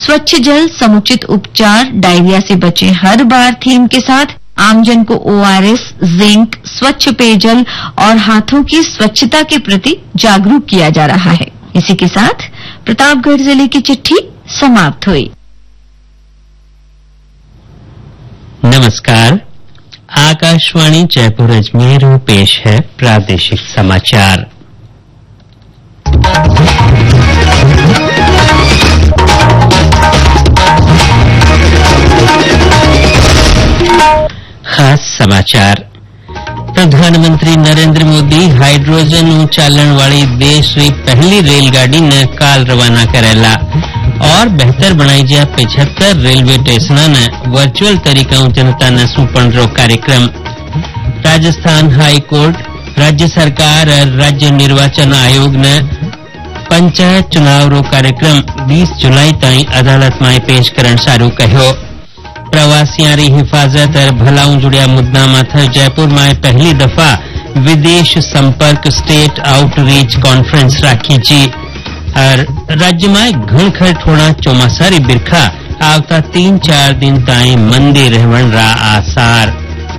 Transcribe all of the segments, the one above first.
स्वच्छ जल, समुचित उपचार, डायरिया से बचे हर बार थीम के साथ आमजन को ORS, जिंक, स्वच्छ पेयजल और हाथों की स्वच्छता के प्रति जागरूक किया जा रहा है। इसी के साथ प्रतापगढ़ जिले की चिट्ठी समाप्त हुई। नमस्कार, आकाशवाणी जयपुर अजमेर पेश है प्रादेशिक समाचार। खास समाचार। प्रधानमंत्री नरेंद्र मोदी हाइड्रोजन चालन वाली देश की पहली रेलगाड़ी ने काल रवाना करेला और बेहतर बनाई जा 75 रेलवे स्टेशन ने वर्चुअल तरीका जनता ने सुपणरो कार्यक्रम। राजस्थान हाई कोर्ट, राज्य सरकार और राज्य निर्वाचन आयोग ने पंचायत चुनाव रो कार्यक्रम 20 जुलाई ताई अदालत में पेश करण सारू कहो। प्रवासियां री हिफाजत और भलाऊ जुड़िया मुद्दा माथे जयपुर में पहली दफा विदेश संपर्क स्टेट आउटरीच कॉन्फ्रेंस राखी जी और राज्य में घणखर ठोड़ा चौमासारी बिरखा आवता 3-4 दिन ताई मंदी रहवन रा आसार।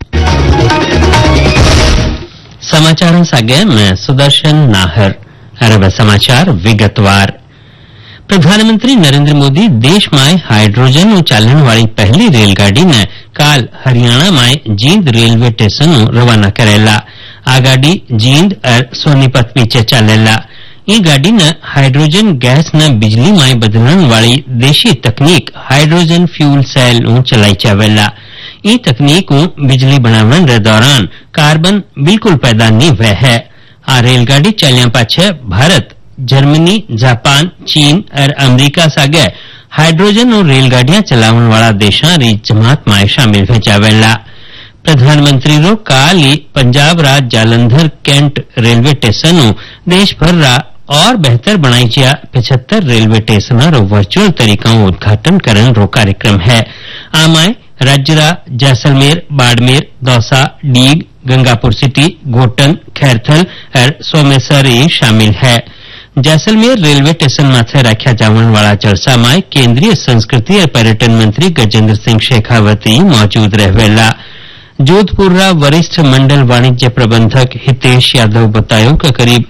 समाचारों सागे मैं सुदर्शन नाहर। अरब समाचार विगतवार। प्रधानमंत्री नरेंद्र मोदी देश में हाइड्रोजन चालन वाली पहली रेलगाड़ी ने काल हरियाणा में जींद रेलवे स्टेशन रवाना करेला। आ गाड़ी जींद और सोनीपत पीछे चलेला। ई गाड़ी ने हाइड्रोजन गैस ने बिजली में बदलन वाली देशी तकनीक हाइड्रोजन फ्यूल सेल चलाई चावेला। ई तकनीक बिजली बनावन रे दौरान कार्बन बिल्कुल पैदा नहीं हुए है। आ रेलगाड़ी चलिया पाछे भारत, जर्मनी, जापान, चीन और अमेरिका सागे हाइड्रोजन और रेलगाड़ियां चलावन वाला देशा री जमात में शामिल हो जावेला। प्रधानमंत्री रो काल ही पंजाब राज जालंधर कैंट रेलवे स्टेशन देश भर रा और बेहतर बनाई जा 75 रेलवे स्टेशन रो वर्चुअल तरीका उद्घाटन करन रो कार्यक्रम है। आमाय राज्य रा जैसलमेर, बाड़मेर, दौसा, डीग, गंगापुर सिटी, गोटन, खैरथल और सोमेसर शामिल है। जैसलमेर रेलवे स्टेशन माथे रखा जावन वाला जलसा में केंद्रीय संस्कृति और पर्यटन मंत्री गजेंद्र सिंह शेखावती मौजूद रहेला। जोधपुर रा वरिष्ठ मंडल वाणिज्य प्रबंधक हितेश यादव बतायो कि करीब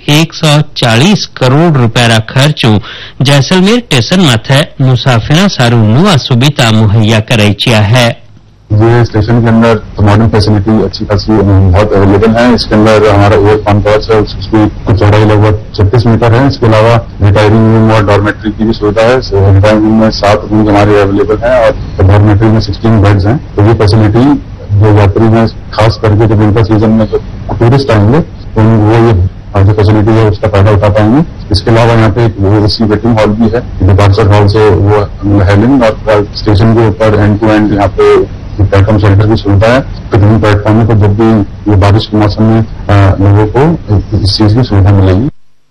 140 करोड़ रुपया रा खर्च जैसलमेर स्टेशन माथे मुसाफिरा सारू नुआ सुविधा मुहैया कराई चिया है। ये स्टेशन के अंदर मॉडर्न फैसिलिटी अच्छी खासी बहुत अवेलेबल है। इसके अंदर हमारा ओवर कॉन्टॉर्च है, उसकी चौड़ाई लगभग 36 मीटर है। इसके अलावा रिटायरिंग रूम और डॉर्मेट्री की भी सुविधा है। रिटायरिंग रूम में 7 रूम हमारे अवेलेबल है और डॉर्मेट्री में 16 बेड्स हैं। तो ये फैसिलिटी जो यात्री में खास करके जब विंटर सीजन में जो टूरिस्ट आएंगे तो वो ये जो फैसिलिटी है उसका फायदा उठा पाएंगे। इसके अलावा यहाँ पे एक एसी वेटिंग हॉल भी है। डिपार्चर हॉल से वो हेलिंग और स्टेशन के ऊपर एंड टू एंड यहाँ पे प्लेटफॉर्म शेल्टर की सुविधा है। तो ग्रीन प्लेटफॉर्म को जब भी ये बारिश के मौसम में लोगों को इस चीज की सुविधा मिलेगी।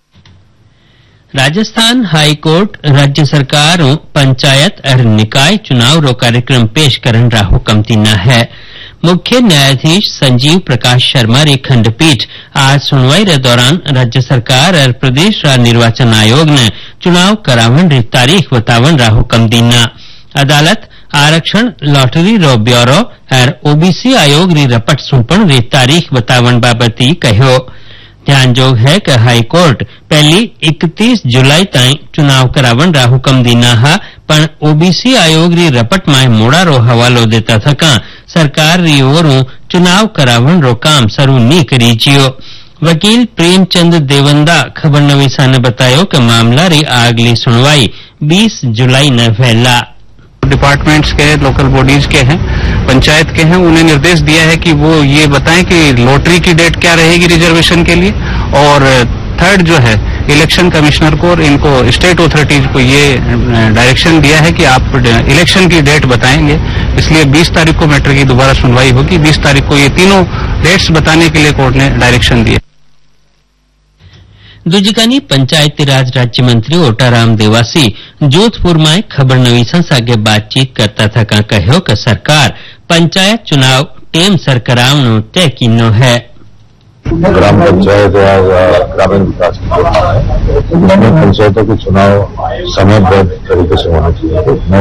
राजस्थान हाई कोर्ट राज्य सरकार पंचायत और निकाय चुनाव रो कार्यक्रम पेश करन रा हुक्म दिना है। मुख्य न्यायाधीश संजीव प्रकाश शर्मा री खंडपीठ आज सुनवाई रे दौरान राज्य सरकार और प्रदेश रा निर्वाचन आयोग ने चुनाव करावन री तारीख बतावन रा हुक्म दिना। अदालत आरक्षण लॉटरी रो ब्यूरो और ओबीसी आयोग री रपट सुपण री तारीख बतावन बाबती कहो। ध्यानजोग है कि हाई कोर्ट पहली 31 जुलाई ताई चुनाव करावन रा हुक्म दीना हा, पण ओबीसी आयोग री रपट में मोड़ा रो हवालो देता थका सरकार री ओरू चुनाव करावन रो काम शुरू नहीं करी जियो। वकील प्रेमचंद देवंदा खबर नवीसा ने बतायो कि मामला री आगली सुनवाई 20 जुलाई न फैला। डिपार्टमेंट्स के, लोकल बॉडीज के हैं, पंचायत के हैं, उन्हें निर्देश दिया है कि वो ये बताएं कि लॉटरी की डेट क्या रहेगी रिजर्वेशन के लिए। और थर्ड जो है इलेक्शन कमिश्नर को और इनको स्टेट अथॉरिटीज को ये डायरेक्शन दिया है कि आप इलेक्शन की डेट बताएंगे। इसलिए 20 तारीख को मैटर की दोबारा सुनवाई होगी। 20 तारीख को ये तीनों डेट्स बताने के लिए कोर्ट ने डायरेक्शन दिया। दुजिकानी पंचायती राज राज्य मंत्री ओटाराम देवासी जोधपुर में खबर नवीसा सागे बातचीत करता था कहो कि सरकार पंचायत चुनाव टेम सर करावनो तय कीनो है। ग्राम पंचायत या ग्रामीण विकास की योजना है, इसमें पंचायतों के चुनाव समयबद्ध तरीके से होना चाहिए।